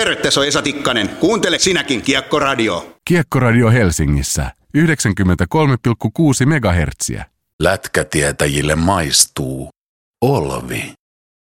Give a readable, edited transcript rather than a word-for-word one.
Terve, se on Esa Tikkanen. Kuuntele sinäkin Kiekkoradio. Kiekkoradio Helsingissä 93,6 MHz. Lätkätietäjille maistuu Olvi.